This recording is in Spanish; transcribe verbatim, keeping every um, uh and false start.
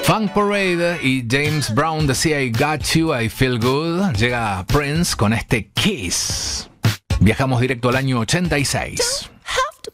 Funk Parade y James Brown decía I Got You, I Feel Good. Llega Prince con este Kiss. Viajamos directo al año ochenta y seis.